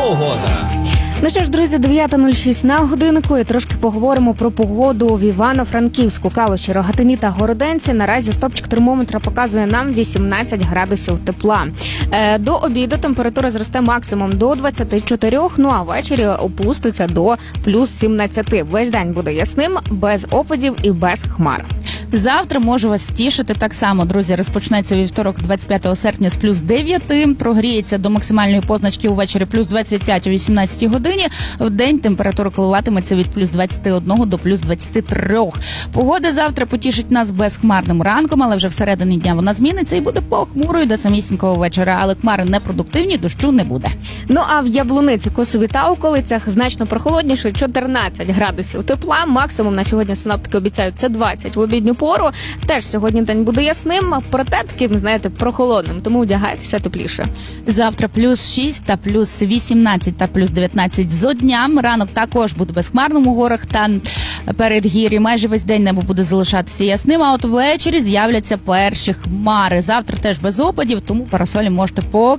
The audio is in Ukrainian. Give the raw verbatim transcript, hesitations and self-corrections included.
погода. Ну що ж, друзі, дев'ята нуль шість на годиннику і трошки поговоримо про погоду в Івано-Франківську, Калуші, Рогатині та Городенці. Наразі стопчик термометра показує нам вісімнадцять градусів тепла. Е, до обіду температура зросте максимум до двадцяти чотирьох, ну а ввечері опуститься до плюс сімнадцяти. Весь день буде ясним, без опадів і без хмар. Завтра можу вас тішити так само, друзі. Розпочнеться вівторок, двадцять п'ятого серпня з плюс дев'яти, прогріється до максимальної позначки увечері плюс двадцять п'ять о вісімнадцятій годині. В день температура коливатиметься від плюс двадцяти одного до плюс двадцяти трьох. Погода завтра потішить нас безхмарним ранком, але вже всередині дня вона зміниться і буде похмурою до самісінького вечора. Але хмари непродуктивні, дощу не буде. Ну а в Яблуниці, Косові та околицях значно прохолодніше, чотирнадцять градусів тепла. Максимум на сьогодні синоптики обіцяють це двадцять в обідню пору. Теж сьогодні день буде ясним, проте таким, знаєте, прохолодним, тому одягайтеся тепліше. Завтра плюс шість та плюс вісімнадцять та плюс дев'ятнадцять зо дням. Ранок також буде безхмарним у горах та передгір'ї. Майже весь день небо буде залишатися ясним, а от ввечері з'являться перші хмари. Завтра теж без опадів, тому парасолі можете поки